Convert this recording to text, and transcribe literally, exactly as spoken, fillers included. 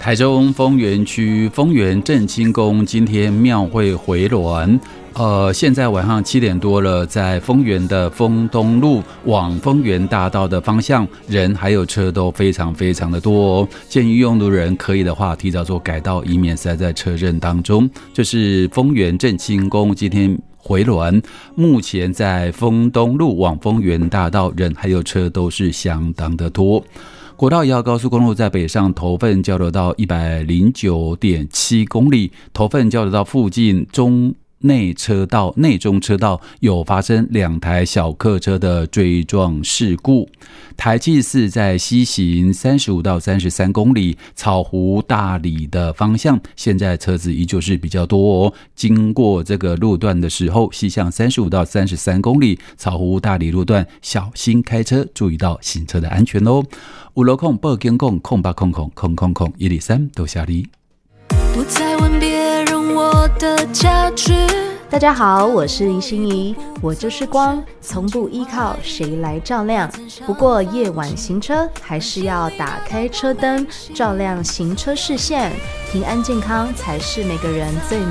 台中丰原区丰原正清宫今天庙会回銮，呃，现在晚上七点多了，在丰原的丰东路往丰原大道的方向，人还有车都非常非常的多哦。建议用路人可以的话，提早做改道，以免塞在车阵当中。这是丰原正清宫今天回銮，目前在丰东路往丰原大道，人还有车都是相当的多。国道一号高速公路在北上头份交流道一百零九点七公里，头份交流道附近中内车道、内中车道有发生两台小客车的追撞事故。台七四在西行三十五到三十三公里，草湖大里的方向，现在车子依旧是比较多哦。经过这个路段的时候，西向三十五到三十三公里，草湖大里路段小心开车，注意到行车的安全哦。五楼空报警控空八空空空空空一里三都下里。 不再问别人我的价值。 大家好，我是林心怡，我就是光，从不依靠谁来照亮。不过夜晚行车还是要打开车灯，照亮行车视线，平安健康才是每个人最